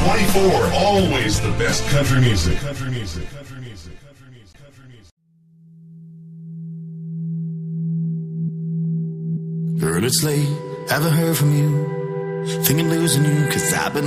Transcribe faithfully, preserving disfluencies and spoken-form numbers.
twenty-four, always the best country music. Country music. Country music. Country music. Country music. Girl, it's late. Haven't heard from you. Thinking losing you, cause I've been